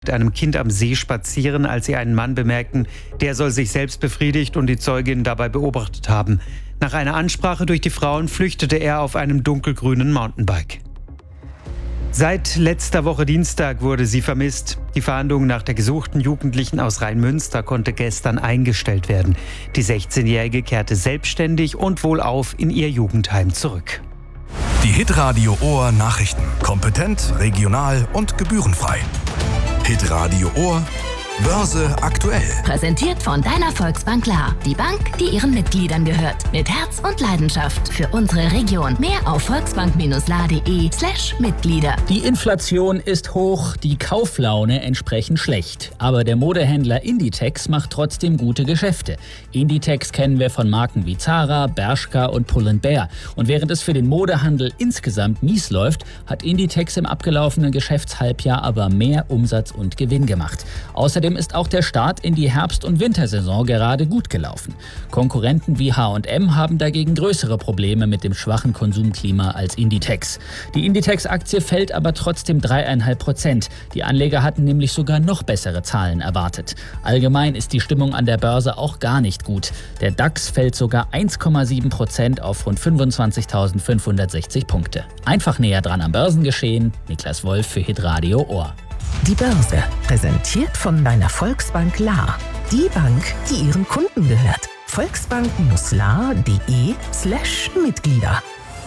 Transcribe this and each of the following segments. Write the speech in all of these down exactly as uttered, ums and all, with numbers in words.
mit einem Kind am See spazieren, als sie einen Mann bemerkten, der soll sich selbst befriedigt und die Zeugin dabei beobachtet haben. Nach einer Ansprache durch die Frauen flüchtete er auf einem dunkelgrünen Mountainbike. Seit letzter Woche Dienstag wurde sie vermisst. Die Fahndung nach der gesuchten Jugendlichen aus Rheinmünster konnte gestern eingestellt werden. Die sechzehnjährige kehrte selbstständig und wohlauf in ihr Jugendheim zurück. Die Hitradio Ohr Nachrichten. Kompetent, regional und gebührenfrei. Hitradio Ohr Börse aktuell. Präsentiert von deiner Volksbank Klar. Die Bank, die ihren Mitgliedern gehört. Mit Herz und Leidenschaft für unsere Region. Mehr auf volksbank-la.de slash Mitglieder. Die Inflation ist hoch, die Kauflaune entsprechend schlecht. Aber der Modehändler Inditex macht trotzdem gute Geschäfte. Inditex kennen wir von Marken wie Zara, Bershka und Pull and Bear. Und während es für den Modehandel insgesamt mies läuft, hat Inditex im abgelaufenen Geschäftshalbjahr aber mehr Umsatz und Gewinn gemacht. Außerdem ist auch der Start in die Herbst- und Wintersaison gerade gut gelaufen. Konkurrenten wie H und M haben dagegen größere Probleme mit dem schwachen Konsumklima als Inditex. Die Inditex-Aktie fällt aber trotzdem drei Komma fünf Prozent. Die Anleger hatten nämlich sogar noch bessere Zahlen erwartet. Allgemein ist die Stimmung an der Börse auch gar nicht gut. Der DAX fällt sogar eins Komma sieben Prozent auf rund fünfundzwanzigtausendfünfhundertsechzig Punkte. Einfach näher dran am Börsengeschehen. Niklas Wolf für Hitradio Ohr. Die Börse, präsentiert von deiner Volksbank Klar. Die Bank, die ihren Kunden gehört. volksbank-la.de slash Mitglieder.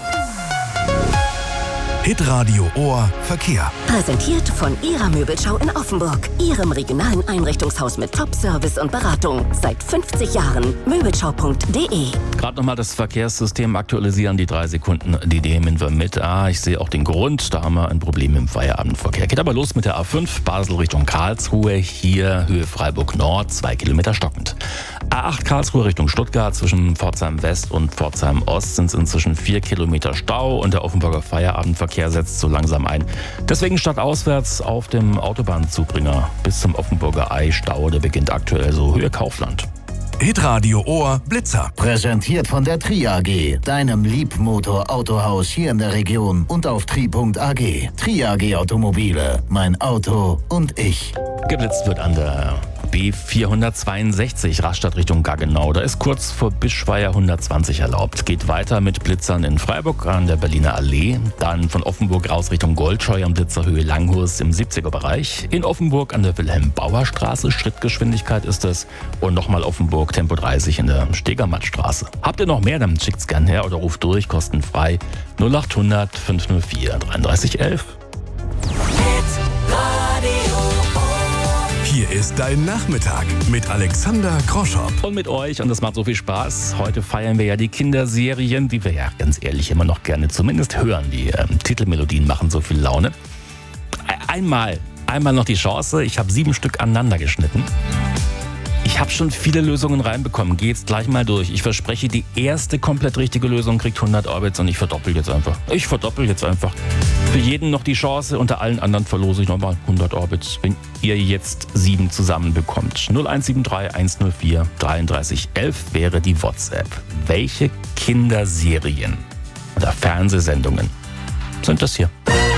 Hitradio Ohr Verkehr. Präsentiert von Ihrer Möbelschau in Offenburg. Ihrem regionalen Einrichtungshaus mit Top-Service und Beratung. Seit fünfzig Jahren. Möbelschau punkt de. Gerade nochmal das Verkehrssystem aktualisieren, die drei Sekunden, die nehmen wir mit. Ah, ich sehe auch den Grund, da haben wir ein Problem im Feierabendverkehr. Geht aber los mit der A fünf, Basel Richtung Karlsruhe, hier Höhe Freiburg Nord, zwei Kilometer stockend. A acht Karlsruhe Richtung Stuttgart, zwischen Pforzheim West und Pforzheim Ost sind es inzwischen vier Kilometer Stau und der Offenburger Feierabendverkehr setzt so langsam ein. Deswegen stadtauswärts auf dem Autobahnzubringer bis zum Offenburger Ei Stau, der beginnt aktuell so Höhe Kaufland. Hitradio Ohr Blitzer. Präsentiert von der Tri A G, deinem Liebmotor-Autohaus hier in der Region und auf tri punkt a g. Tri A G Automobile, mein Auto und ich. Geblitzt wird an der B vierhundertzweiundsechzig Rastatt Richtung Gaggenau. Da ist kurz vor Bischweier hundertzwanzig erlaubt. Geht weiter mit Blitzern in Freiburg an der Berliner Allee. Dann von Offenburg raus Richtung Goldscheu am Blitzerhöhe Langhorst im siebziger Bereich. In Offenburg an der Wilhelm-Bauer-Straße, Schrittgeschwindigkeit ist es. Und nochmal Offenburg, Tempo dreißig in der Stegermattstraße. Habt ihr noch mehr, dann schickt's gern her oder ruft durch, kostenfrei null acht hundert fünfhundertvier dreiunddreißig elf. Hier ist dein Nachmittag mit Alexander Groschopp. Und mit euch, und das macht so viel Spaß. Heute feiern wir ja die Kinderserien, die wir ja ganz ehrlich immer noch gerne zumindest hören. Die ähm, Titelmelodien machen so viel Laune. Einmal, einmal noch die Chance. Ich habe sieben Stück aneinander geschnitten. Ich habe schon viele Lösungen reinbekommen. Geh jetzt gleich mal durch. Ich verspreche, die erste komplett richtige Lösung kriegt hundert Orbits und ich verdoppel jetzt einfach. Ich verdoppel jetzt einfach. Für jeden noch die Chance. Unter allen anderen verlose ich nochmal hundert Orbits, wenn ihr jetzt sieben zusammen bekommt. null eins sieben drei eins null vier dreiunddreißig elf wäre die WhatsApp. Welche Kinderserien oder Fernsehsendungen sind das hier?